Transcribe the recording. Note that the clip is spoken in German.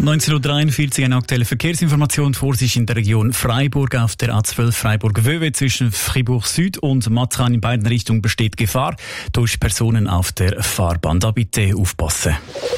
19.43 Uhr, eine aktuelle Verkehrsinformation. Vorsicht in der Region Freiburg auf der A12 Freiburg-Wöwe zwischen Fribourg Süd und Matzahn in beiden Richtungen besteht Gefahr durch Personen auf der Fahrbahn. Da bitte aufpassen.